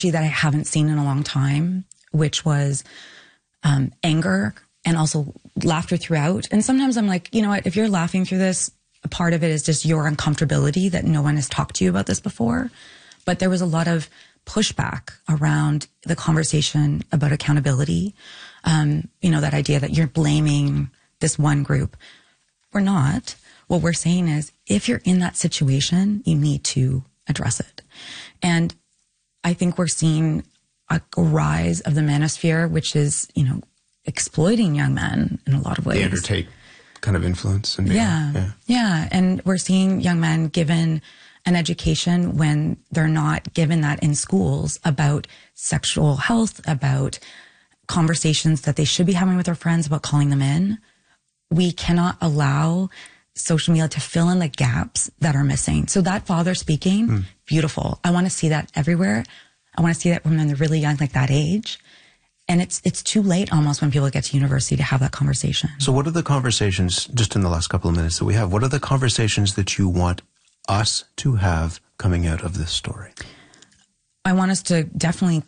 that I haven't seen in a long time, which was anger and also laughter throughout. And sometimes I'm like, you know what, if you're laughing through this, a part of it is just your uncomfortability that no one has talked to you about this before. But there was a lot of pushback around the conversation about accountability. That idea that you're blaming this one group. We're not. What we're saying is, if you're in that situation, you need to address it. And I think we're seeing a rise of the manosphere, which is, exploiting young men in a lot of ways. The Enter-Tate kind of influence. And yeah. And we're seeing young men given an education when they're not given that in schools about sexual health, about conversations that they should be having with their friends about calling them in. We cannot allow social media to fill in the gaps that are missing. So that father speaking, beautiful. I want to see that everywhere. I want to see that when they're really young, like that age. And it's too late almost when people get to university to have that conversation. So what are the conversations, just in the last couple of minutes that we have, what are the conversations that you want us to have coming out of this story? I want us to definitely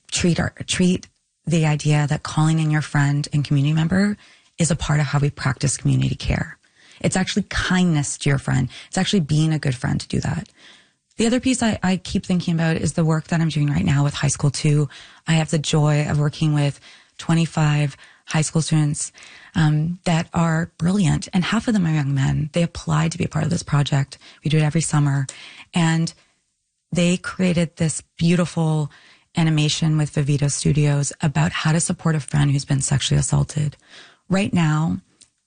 treat the idea that calling in your friend and community member is a part of how we practice community care. It's actually kindness to your friend. It's actually being a good friend to do that. The other piece I keep thinking about is the work that I'm doing right now with High School 2. I have the joy of working with 25 high school students that are brilliant, and half of them are young men. They applied to be a part of this project. We do it every summer. And they created this beautiful animation with Vivito Studios about how to support a friend who's been sexually assaulted. Right now,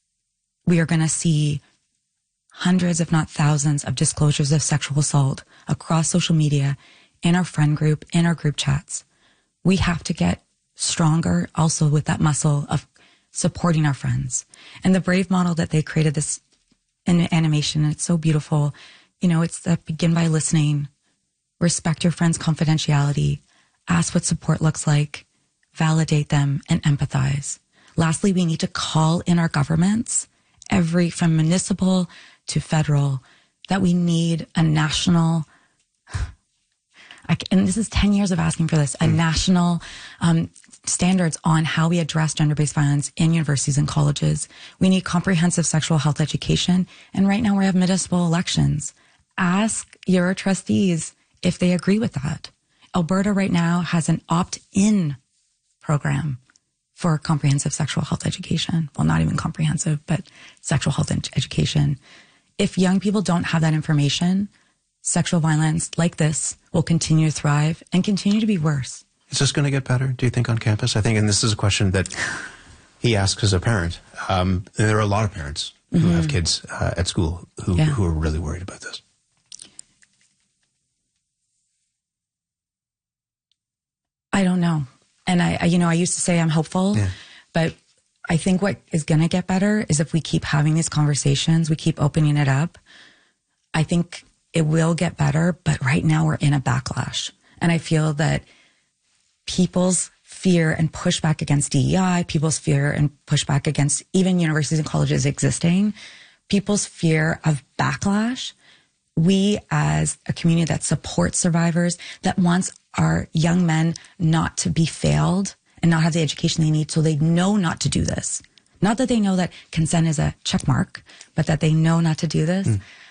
we are going to see hundreds, if not thousands, of disclosures of sexual assault across social media, in our friend group, in our group chats. We have to get stronger also with that muscle of supporting our friends. And the Brave model that they created this in animation, it's so beautiful. It's that begin by listening, respect your friend's confidentiality, ask what support looks like, validate them, and empathize. Lastly, we need to call in our governments, from municipal to federal, that we need a national, and this is 10 years of asking for this, a national standards on how we address gender-based violence in universities and colleges. We need comprehensive sexual health education. And right now we have municipal elections. Ask your trustees if they agree with that. Alberta right now has an opt-in program for comprehensive sexual health education. Well, not even comprehensive, but sexual health education. If young people don't have that information, sexual violence like this will continue to thrive and continue to be worse. Is this going to get better, do you think, on campus? I think, and this is a question that he asks as a parent. There are a lot of parents who have kids at school who are really worried about this. I don't know. And I used to say I'm hopeful, but I think what is going to get better is if we keep having these conversations, we keep opening it up. I think it will get better, but right now we're in a backlash. And I feel that people's fear and pushback against DEI, people's fear and pushback against even universities and colleges existing, people's fear of backlash, we as a community that supports survivors, that wants our young men not to be failed and not have the education they need so they know not to do this. Not that they know that consent is a check mark, but that they know not to do this.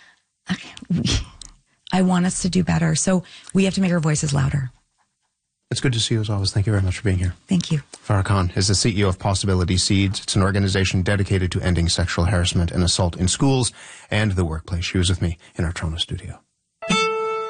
I want us to do better. So we have to make our voices louder. It's good to see you as always. Thank you very much for being here. Thank you. Farah Khan is the CEO of Possibility Seeds. It's an organization dedicated to ending sexual harassment and assault in schools and the workplace. She was with me in our Toronto studio.